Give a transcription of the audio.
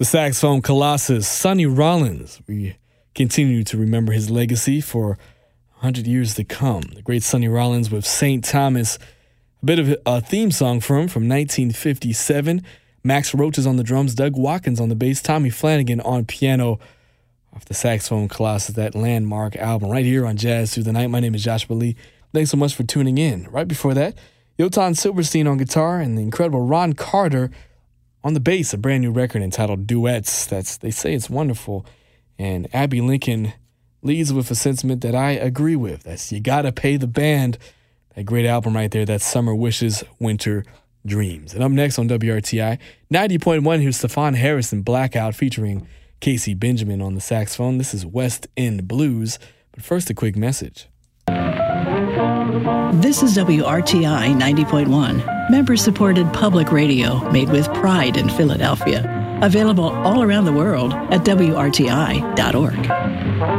The saxophone colossus, Sonny Rollins. We continue to remember his legacy for 100 years to come. The great Sonny Rollins with St. Thomas. A bit of a theme song for him from 1957. Max Roach is on the drums, Doug Watkins on the bass, Tommy Flanagan on piano. Off the saxophone colossus, that landmark album right here on Jazz Through the Night. My name is Joshua Lee. Thanks so much for tuning in. Right before that, Jotan Silverstein on guitar and the incredible Ron Carter on the bass, a brand new record entitled Duets. They say it's wonderful. And Abby Lincoln leads with a sentiment that I agree with. That's You Gotta Pay the Band. That great album right there, that's Summer Wishes, Winter Dreams. And up next on WRTI, 90.1, here's Stefan Harris and Blackout featuring Casey Benjamin on the saxophone. This is West End Blues. But first, a quick message. This is WRTI 90.1, member-supported public radio made with pride in Philadelphia. Available all around the world at WRTI.org.